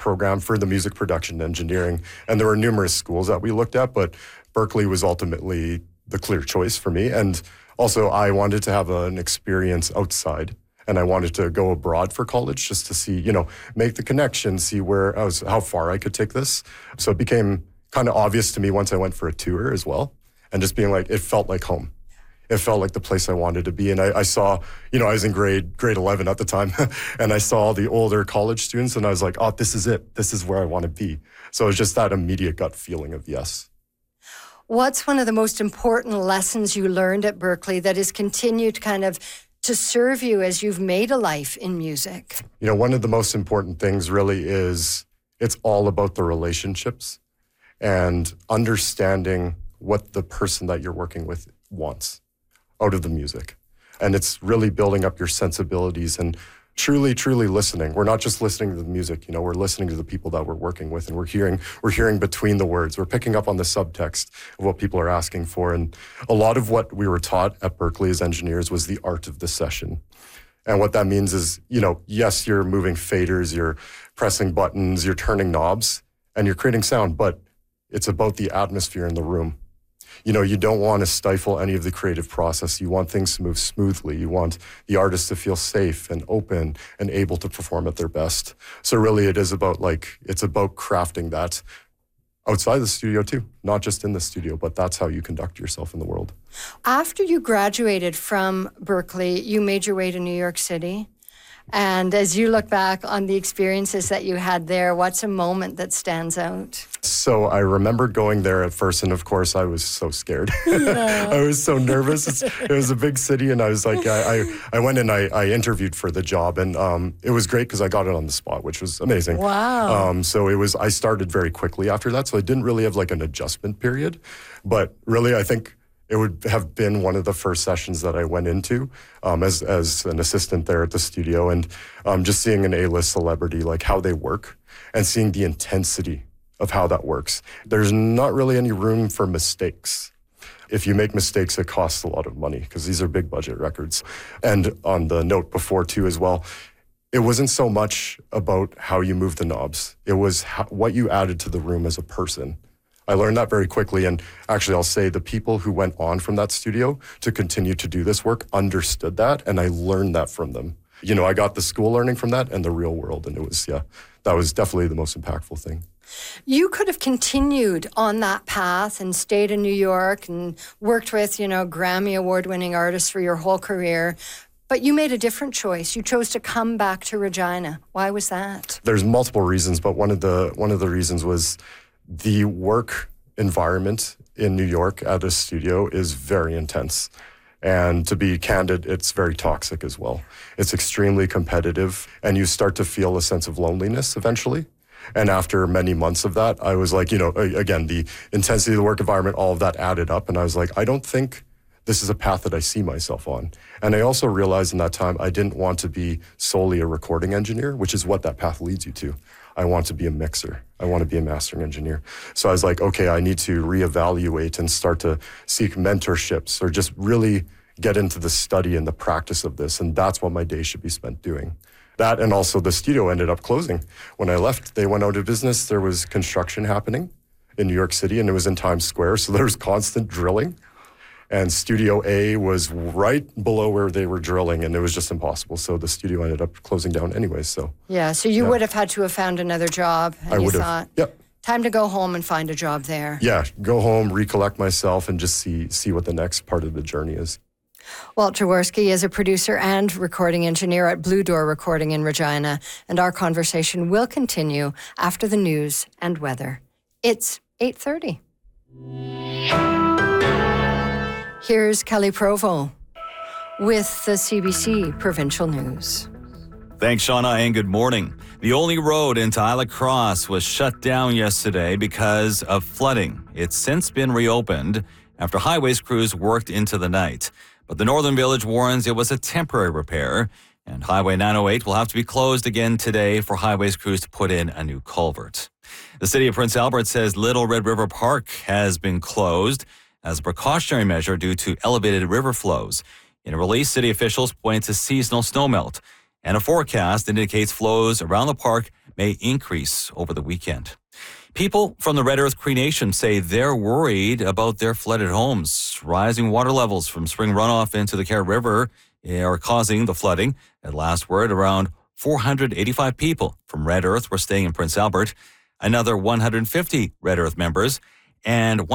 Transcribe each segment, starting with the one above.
program for the music production engineering. And there were numerous schools that we looked at, but Berklee was ultimately the clear choice for me. And also, I wanted to have an experience outside. And I wanted to go abroad for college just to see, make the connection, see how far I could take this. So it became kind of obvious to me once I went for a tour as well. And just being like, it felt like home. It felt like the place I wanted to be. And I saw, I was in grade 11 at the time, and I saw all the older college students, and I was like, oh, this is it. This is where I want to be. So it was just that immediate gut feeling of yes. What's one of the most important lessons you learned at Berklee that has continued kind of to serve you as you've made a life in music? One of the most important things really is it's all about the relationships and understanding what the person that you're working with wants out of the music. And it's really building up your sensibilities and truly, truly listening. We're not just listening to the music, we're listening to the people that we're working with, and we're hearing between the words. We're picking up on the subtext of what people are asking for. And a lot of what we were taught at Berklee as engineers was the art of the session. And what that means is, yes, you're moving faders, you're pressing buttons, you're turning knobs, and you're creating sound, but it's about the atmosphere in the room. You don't want to stifle any of the creative process. You want things to move smoothly. You want the artist to feel safe and open and able to perform at their best. So really it is about it's about crafting that outside the studio too, not just in the studio, but that's how you conduct yourself in the world. After you graduated from Berklee, you made your way to New York City. And as you look back on the experiences that you had there, what's a moment that stands out? So I remember going there at first, and of course I was so scared. Yeah. I was so nervous. It was a big city, and I was like, I went and I interviewed for the job, and it was great because I got it on the spot, which was amazing. Wow. So I started very quickly after that, so I didn't really have an adjustment period, but really I think it would have been one of the first sessions that I went into as an assistant there at the studio, and just seeing an A-list celebrity, how they work, and seeing the intensity of how that works. There's not really any room for mistakes. If you make mistakes, it costs a lot of money because these are big budget records. And on the note before too as well, it wasn't so much about how you move the knobs. It was what you added to the room as a person. I learned that very quickly, and actually I'll say the people who went on from that studio to continue to do this work understood that, and I learned that from them. I got the school learning from that and the real world, and that was definitely the most impactful thing. You could have continued on that path and stayed in New York and worked with, Grammy Award-winning artists for your whole career, but you made a different choice. You chose to come back to Regina. Why was that? There's multiple reasons, but one of the reasons was the work environment in New York at a studio is very intense. And to be candid, it's very toxic as well. It's extremely competitive, and you start to feel a sense of loneliness eventually. And after many months of that, I was like, again, the intensity of the work environment, all of that added up. And I was like, I don't think this is a path that I see myself on. And I also realized in that time, I didn't want to be solely a recording engineer, which is what that path leads you to. I want to be a mixer. I want to be a mastering engineer. So I was like, okay, I need to reevaluate and start to seek mentorships or just really get into the study and the practice of this. And that's what my day should be spent doing. That, and also the studio ended up closing. When I left, they went out of business. There was construction happening in New York City, and it was in Times Square. So there was constant drilling. And Studio A was right below where they were drilling, and it was just impossible. So the studio ended up closing down anyway. So you would have had to have found another job. And I would have. Thought, yep. Time to go home and find a job there. Yeah, go home, recollect myself, and just see what the next part of the journey is. Walt Jaworski is a producer and recording engineer at Blue Door Recording in Regina, and our conversation will continue after the news and weather. It's 8:30. Here's Kelly Provo with the CBC Provincial News. Thanks, Shauna, and good morning. The only road into Isla Crosse was shut down yesterday because of flooding. It's since been reopened after highways crews worked into the night. But the Northern Village warns it was a temporary repair, and Highway 908 will have to be closed again today for highways crews to put in a new culvert. The City of Prince Albert says Little Red River Park has been closed as a precautionary measure due to elevated river flows. In a release, city officials point to seasonal snowmelt, and a forecast indicates flows around the park may increase over the weekend. People from the Red Earth Cree Nation say they're worried about their flooded homes. Rising water levels from spring runoff into the Kerr River are causing the flooding. At last word, around 485 people from Red Earth were staying in Prince Albert. Another 150 Red Earth members and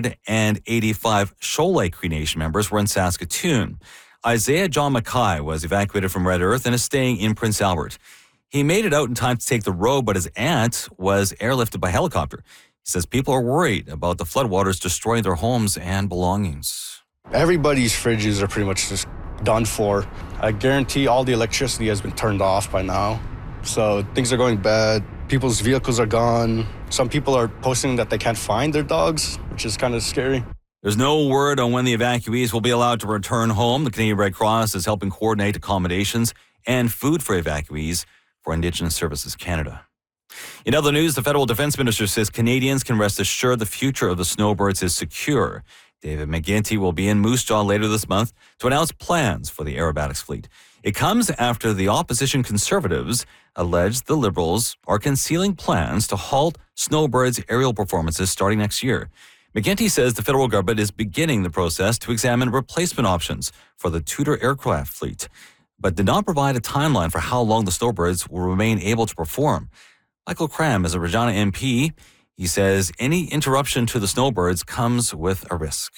185 Shoal Lake Cree Nation members were in Saskatoon. Isaiah John Mackay was evacuated from Red Earth and is staying in Prince Albert. He made it out in time to take the road, but his aunt was airlifted by helicopter. He says people are worried about the floodwaters destroying their homes and belongings. Everybody's fridges are pretty much just done for. I guarantee all the electricity has been turned off by now. So things are going bad. People's vehicles are gone. Some people are posting that they can't find their dogs, which is kind of scary. There's no word on when the evacuees will be allowed to return home. The Canadian Red Cross is helping coordinate accommodations and food for evacuees for Indigenous Services Canada. In other news, the federal defense minister says Canadians can rest assured the future of the snowbirds is secure. David McGuinty will be in Moose Jaw later this month to announce plans for the aerobatics fleet. It comes after the opposition Conservatives alleged the Liberals are concealing plans to halt snowbirds' aerial performances starting next year. McGuinty says the federal government is beginning the process to examine replacement options for the Tudor aircraft fleet, but did not provide a timeline for how long the snowbirds will remain able to perform. Michael Cram is a Regina MP. He says any interruption to the snowbirds comes with a risk.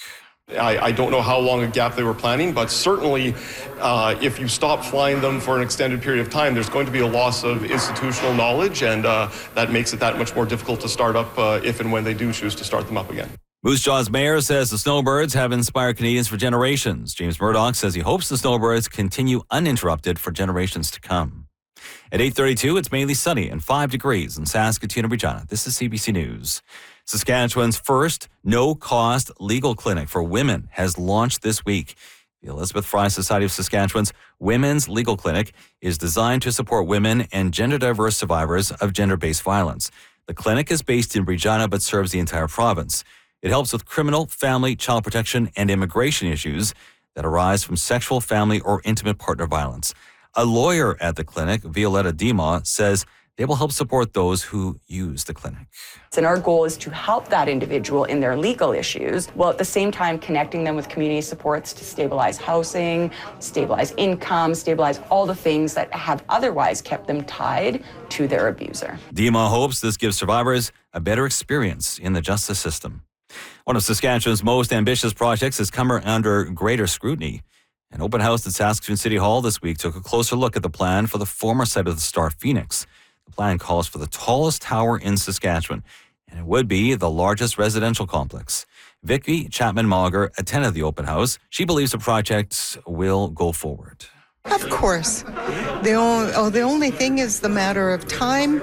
I don't know how long a gap they were planning, but certainly if you stop flying them for an extended period of time, there's going to be a loss of institutional knowledge, and that makes it that much more difficult to start up if and when they do choose to start them up again. Moose Jaw's mayor says the snowbirds have inspired Canadians for generations. James Murdoch says he hopes the snowbirds continue uninterrupted for generations to come. At 8:32, it's mainly sunny and 5 degrees in Saskatoon and Regina. This is CBC News. Saskatchewan's first no-cost legal clinic for women has launched this week. The Elizabeth Fry Society of Saskatchewan's Women's Legal Clinic is designed to support women and gender-diverse survivors of gender-based violence. The clinic is based in Regina but serves the entire province. It helps with criminal, family, child protection, and immigration issues that arise from sexual, family, or intimate partner violence. A lawyer at the clinic, Violetta Dima, says they will help support those who use the clinic. And our goal is to help that individual in their legal issues, while at the same time connecting them with community supports to stabilize housing, stabilize income, stabilize all the things that have otherwise kept them tied to their abuser. Dima hopes this gives survivors a better experience in the justice system. One of Saskatchewan's most ambitious projects has come under greater scrutiny. An open house at Saskatoon City Hall this week took a closer look at the plan for the former site of the Star Phoenix. The plan calls for the tallest tower in Saskatchewan, and it would be the largest residential complex. Vicky Chapman-Mauger attended the open house. She believes the project will go forward. Of course. The only thing is the matter of time.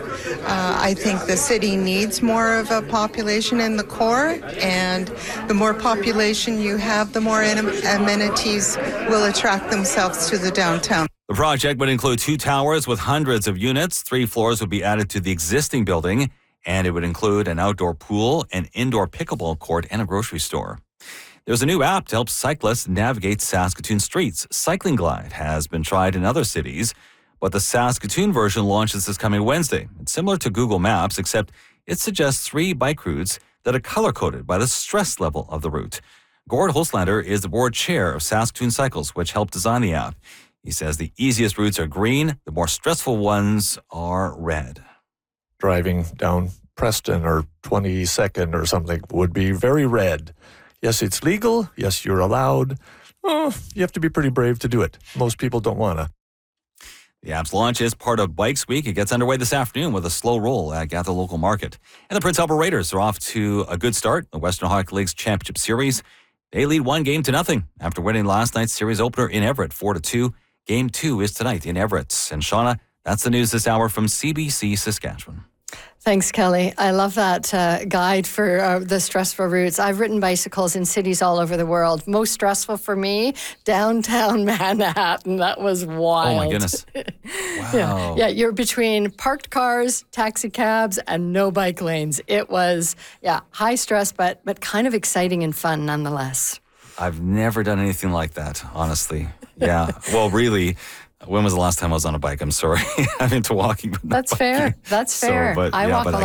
I think the city needs more of a population in the core, and the more population you have, the more amenities will attract themselves to the downtown. The project would include 2 towers with hundreds of units. 3 floors would be added to the existing building, and it would include an outdoor pool, an indoor pickleball court, and a grocery store. There's a new app to help cyclists navigate Saskatoon streets. Cycling Glide has been tried in other cities, but the Saskatoon version launches this coming Wednesday. It's similar to Google Maps, except it suggests 3 bike routes that are color-coded by the stress level of the route. Gord Hoslander is the board chair of Saskatoon Cycles, which helped design the app. He says the easiest routes are green, the more stressful ones are red. Driving down Preston or 22nd or something would be very red. Yes, it's legal. Yes, you're allowed. You have to be pretty brave to do it. Most people don't want to. The app's launch is part of Bikes Week. It gets underway this afternoon with a slow roll at Gather Local Market. And the Prince Albert Raiders are off to a good start. The Western Hockey League's Championship Series. They lead 1-0 after winning last night's series opener in Everett 4-2. Game 2 is tonight in Everett. And Shauna, that's the news this hour from CBC Saskatchewan. Thanks, Kelly. I love that guide for the stressful routes. I've ridden bicycles in cities all over the world. Most stressful for me, downtown Manhattan. That was wild. Oh, my goodness. Wow. Yeah, you're between parked cars, taxi cabs, and no bike lanes. It was, high stress, but kind of exciting and fun nonetheless. I've never done anything like that, honestly. Yeah. Well, really, When was the last time I was on a bike? I'm sorry. I'm into walking, but not That's fair. biking. That's fair. So, but, I yeah, walk but a I